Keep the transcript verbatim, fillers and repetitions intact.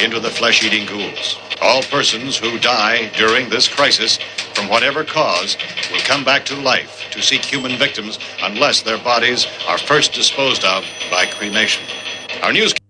into the flesh-eating ghouls. All persons who die during this crisis, from whatever cause, will come back to life to seek human victims unless their bodies are first disposed of by cremation. Our news